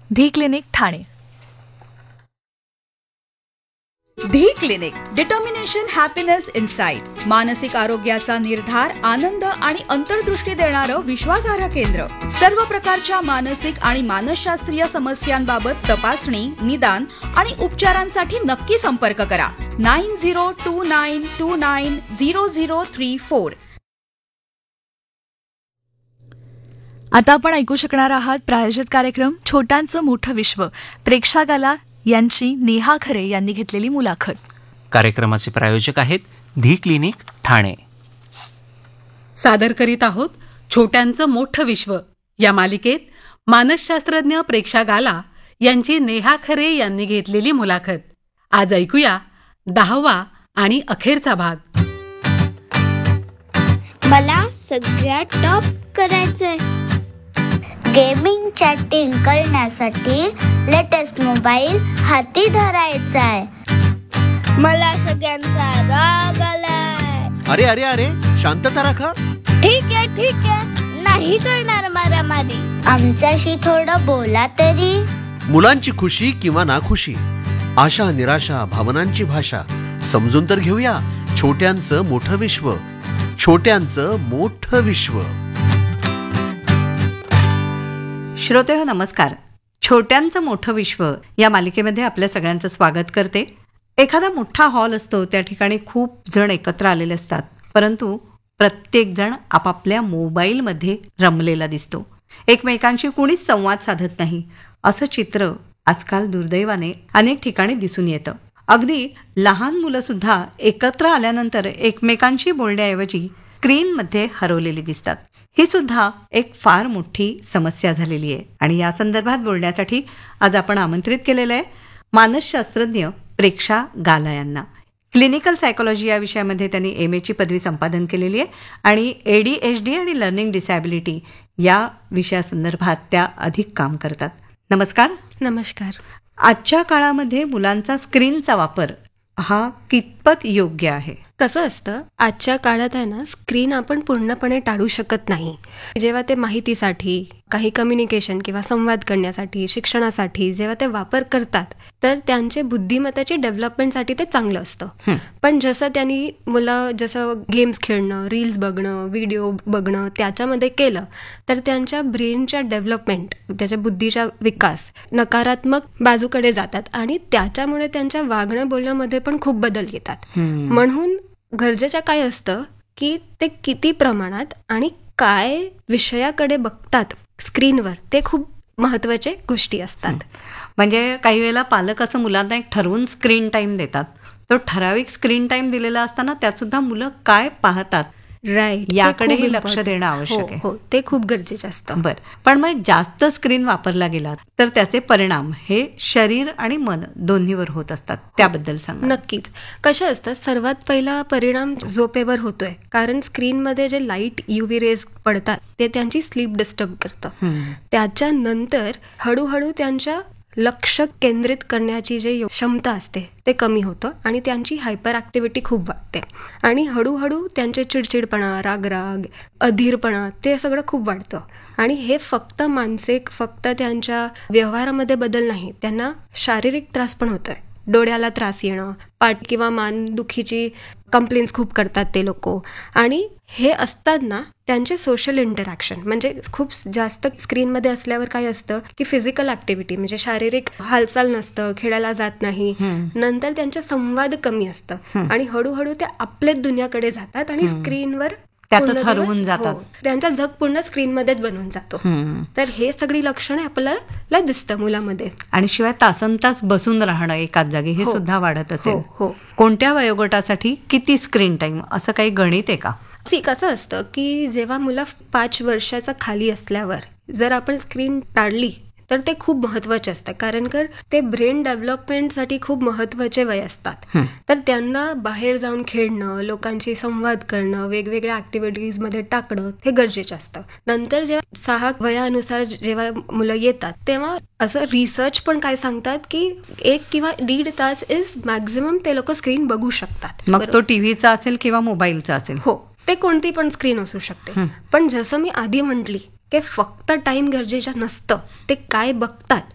धी क्लिनिक ठाणे. धी clinic, determination, happiness, insight. मानसिक आरोग्याचा निर्धार, आनंद आणि अंतर्दृष्टी देणारं विश्वासार्ह केंद्र. सर्व प्रकारच्या मानसिक आणि मानसशास्त्रीय समस्यांबाबत तपासणी, निदान आणि उपचारांसाठी नक्की संपर्क करा. 9029290034. आता आपण ऐकू शकणार आहात प्रायोजित कार्यक्रम छोट्यांचं मोठं विश्व. प्रेक्षा गाला यांची नेहा खरे यांनी घेतलेली मुलाखत. कार्यक्रमाचे प्रायोजक आहेत धी क्लिनिक ठाणे. सादर करीत आहोत छोट्यांचं मोठं विश्व या मालिकेत मानसशास्त्रज्ञ प्रेक्षा गाला यांची नेहा खरे यांनी घेतलेली मुलाखत. आज ऐकूया 10वा आणि अखेरचा भाग. मला सगळ्यात टॉप करायचंय. गेमिंग चॅटिंग करण्यासाठी लेटेस्ट मोबाईल हाती धरायचा आहे. मला सगळ्यांचा राग आलाय. अरे अरे अरे शांतता राखा. ठीक आहे नाही करणार मारामारी. आमच्याशी थोडं बोला तरी. मुलांची खुशी किंवा नाखुशी, आशा निराशा, भावनांची भाषा समजून तर घेऊया. छोट्यांचं मोठं विश्व. छोट्यांचं मोठं विश्व. श्रोतेहो नमस्कार. छोट्यांचं मोठं विश्व या मालिकेमध्ये आपल्या सगळ्यांचं स्वागत करते. एखादा मोठा हॉल असतो, त्या ठिकाणी खूप जण एकत्र आलेले असतात, परंतु प्रत्येक जण आपापल्या मोबाईलमध्ये रमलेला दिसतो. एकमेकांशी कुणीच संवाद साधत नाही. असं चित्र आजकाल दुर्दैवाने अनेक ठिकाणी दिसून येतं. अगदी लहान मुलंसुद्धा एकत्र आल्यानंतर एकमेकांशी बोलण्याऐवजी स्क्रीनमध्ये हरवलेली दिसतात. ही सुद्धा एक फार मोठी समस्या झालेली आहे आणि या संदर्भात बोलण्यासाठी आज आपण आमंत्रित केलेलं आहे मानसशास्त्रज्ञ प्रेक्षा गाला यांना. क्लिनिकल सायकोलॉजी या विषयामध्ये त्यांनी MA ची पदवी संपादन केलेली आहे आणि ADHD आणि लर्निंग डिसॅबिलिटी या विषयासंदर्भात त्या अधिक काम करतात. नमस्कार. नमस्कार. आजच्या काळामध्ये मुलांचा स्क्रीनचा वापर हा कितपत योग्य आहे? कसं असतं, आजच्या काळात आहे ना, स्क्रीन आपण पूर्णपणे टाळू शकत नाही. जेव्हा ते माहितीसाठी, काही कम्युनिकेशन किंवा संवाद करण्यासाठी, शिक्षणासाठी जेव्हा ते वापर करतात, तर त्यांचे बुद्धिमत्तेचे डेव्हलपमेंटसाठी ते चांगलं असतं. पण जसं त्यांनी मुलं जसं गेम्स खेळणं, रील्स बघणं, व्हिडिओ बघणं त्याच्यामध्ये केलं, तर त्यांच्या ब्रेनच्या डेव्हलपमेंट, त्याच्या बुद्धीचा विकास नकारात्मक बाजूकडे जातात आणि त्याच्यामुळे त्यांच्या वागणं बोलण्यामध्ये पण खूप बदल येतात. म्हणून गरजेचं काय असतं की ते किती प्रमाणात आणि काय विषयाकडे बघतात स्क्रीनवर, ते खूप महत्त्वाचे गोष्टी असतात. म्हणजे काही वेळेला पालक असं मुलांना एक ठरवून स्क्रीन टाईम देतात. तो ठराविक स्क्रीन टाईम दिलेला असताना त्यात सुद्धा मुलं काय पाहतात राईट याकडेही लक्ष देणं आवश्यक आहे. हो, ते खूप गरजेचं असतं. बरं, पण मग जास्त स्क्रीन वापरला गेला तर त्याचे परिणाम हे शरीर आणि मन दोन्हीवर होत असतात. त्याबद्दल सांगा. नक्कीच. कसं असतं, सर्वात पहिला परिणाम झोपेवर होतोय, कारण स्क्रीनमध्ये जे लाईट UV रेज पडतात ते त्यांची स्लीप डिस्टर्ब करतं. त्याच्यानंतर हळूहळू त्यांच्या लक्ष केंद्रित करण्याची जी क्षमता असते ते कमी होतं आणि त्यांची हायपर ॲक्टिव्हिटी खूप वाढते आणि हळूहळू त्यांचे चिडचिडपणा, रागराग, अधीरपणा ते सगळं खूप वाढतं. आणि हे फक्त मानसिक, फक्त त्यांच्या व्यवहारामध्ये बदल नाही, त्यांना शारीरिक त्रास पण होतोय. डोळ्याला त्रास येणं, पाठ किंवा मानदुखीची कंप्लेंट्स खूप करतात ते लोक. आणि हे असताना त्यांचे सोशल इंटरॅक्शन, म्हणजे खूप जास्त स्क्रीनमध्ये असल्यावर काय असतं की फिजिकल ॲक्टिव्हिटी म्हणजे शारीरिक हालचाल नसतं, खेळायला जात नाही. नंतर त्यांचा संवाद कमी असतं आणि हळूहळू ते आपल्याच दुनियाकडे जातात आणि स्क्रीनवर त्यातच हरवून जातात. त्यांचा जग पूर्ण स्क्रीनमध्येच बनून जातो. तर हे सगळी लक्षणे आपल्याला दिसतं मुलामध्ये. आणि शिवाय तासनतास बसून राहणं एकाच जागी हे सुद्धा वाढत असेल. कोणत्या वयोगटासाठी किती स्क्रीन टाइम, असं काही गणित आहे का? कसं असतं की जेव्हा मुलं 5 वर्षाचा खाली असल्यावर जर आपण स्क्रीन टाळली तर ते खूप महत्त्वाचे असतं, कारण ते ब्रेन डेव्हलपमेंटसाठी खूप महत्त्वाचे वय असतात. तर त्यांना बाहेर जाऊन खेळणं, लोकांशी संवाद करणं, वेगवेगळ्या ॲक्टिव्हिटीजमध्ये टाकणं हे गरजेचं असतं. नंतर जेव्हा 6 वयानुसार जेव्हा मुलं येतात तेव्हा असं रिसर्च पण काय सांगतात की 1 किंवा 1.5 तास इज मॅक्झिमम ते लोक स्क्रीन बघू शकतात. मग तो टीव्हीचा असेल किंवा मोबाईलचा असेल. हो, ते कोणती पण स्क्रीन असू शकते. पण जसं मी आधी म्हटली की फक्त टाइम गरजेचं नसतं, ते काय बघतात